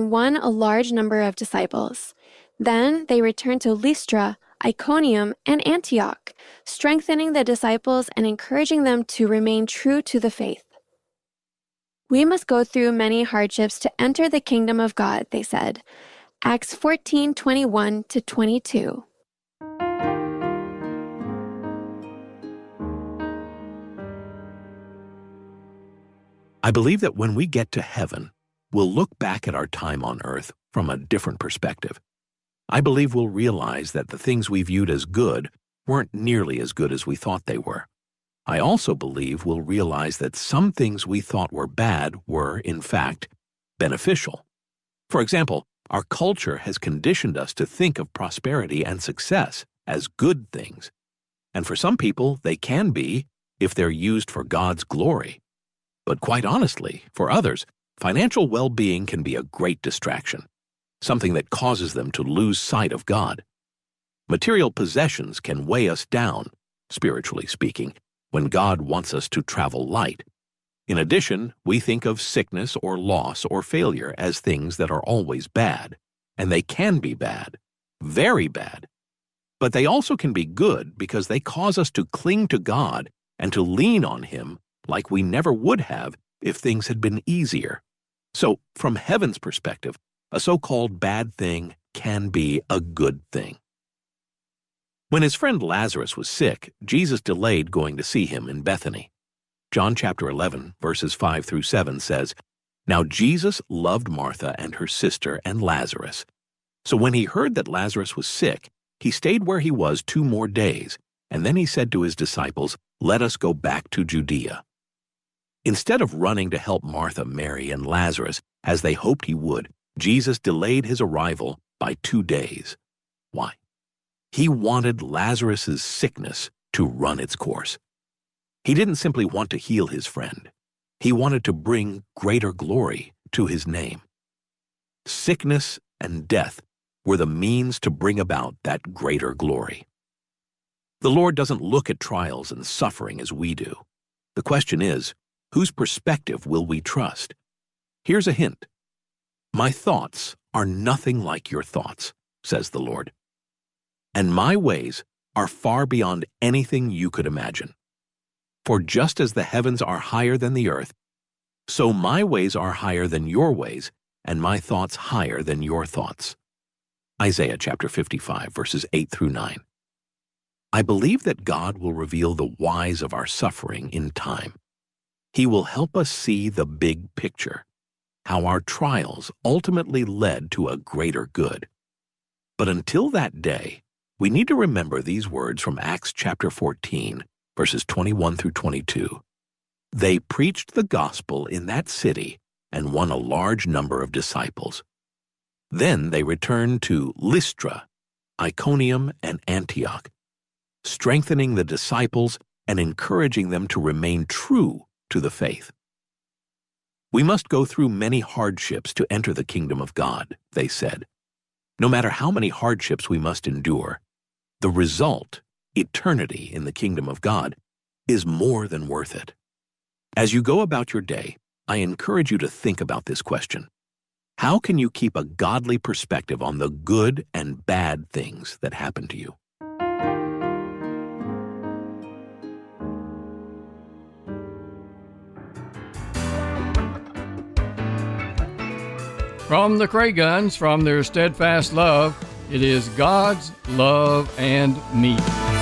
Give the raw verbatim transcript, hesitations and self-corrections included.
and won a large number of disciples. Then they returned to Lystra, Iconium, and Antioch, strengthening the disciples and encouraging them to remain true to the faith. We must go through many hardships to enter the kingdom of God, they said. Acts fourteen twenty-one to twenty-two. I believe that when we get to heaven, we'll look back at our time on earth from a different perspective. I believe we'll realize that the things we viewed as good weren't nearly as good as we thought they were. I also believe we'll realize that some things we thought were bad were, in fact, beneficial. For example, our culture has conditioned us to think of prosperity and success as good things. And for some people, they can be if they're used for God's glory. But quite honestly, for others, financial well-being can be a great distraction, something that causes them to lose sight of God. Material possessions can weigh us down, spiritually speaking, when God wants us to travel light. In addition, we think of sickness or loss or failure as things that are always bad, and they can be bad, very bad. But they also can be good because they cause us to cling to God and to lean on Him like we never would have if things had been easier. So, from heaven's perspective, a so-called bad thing can be a good thing. When his friend Lazarus was sick, Jesus delayed going to see him in Bethany. John chapter eleven, verses five through seven says, "Now Jesus loved Martha and her sister and Lazarus. So when he heard that Lazarus was sick, he stayed where he was two more days, and then he said to his disciples, 'Let us go back to Judea.'" Instead of running to help Martha, Mary, and Lazarus, as they hoped he would, Jesus delayed his arrival by two days. Why? He wanted Lazarus' sickness to run its course. He didn't simply want to heal his friend. He wanted to bring greater glory to his name. Sickness and death were the means to bring about that greater glory. The Lord doesn't look at trials and suffering as we do. The question is, whose perspective will we trust? Here's a hint. "My thoughts are nothing like your thoughts," says the Lord. "And my ways are far beyond anything you could imagine. For just as the heavens are higher than the earth, so my ways are higher than your ways, and my thoughts higher than your thoughts." Isaiah chapter fifty-five, verses eight through nine. I believe that God will reveal the whys of our suffering in time. He will help us see the big picture, how our trials ultimately led to a greater good. But until that day, we need to remember these words from Acts chapter fourteen, verses twenty-one through twenty-two. They preached the gospel in that city and won a large number of disciples. Then they returned to Lystra, Iconium, and Antioch, strengthening the disciples and encouraging them to remain true to the faith. "We must go through many hardships to enter the kingdom of God," they said. No matter how many hardships we must endure, the result, eternity in the kingdom of God, is more than worth it. As you go about your day, I encourage you to think about this question. How can you keep a godly perspective on the good and bad things that happen to you? From the Crayguns, from their steadfast love, it is God's love and me.